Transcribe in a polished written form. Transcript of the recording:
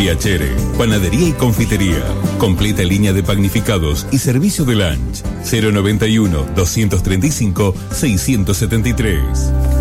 Piacere, panadería y confitería. Completa línea de panificados y servicio de lunch. 091-235-673.